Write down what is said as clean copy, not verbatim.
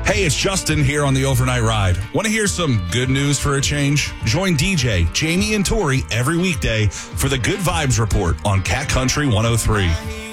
Hey, it's Justin here on the Overnight Ride. Want to hear some good news for a change? Join DJ, Jamie, and Tori every weekday for the Good Vibes Report on Cat Country 103.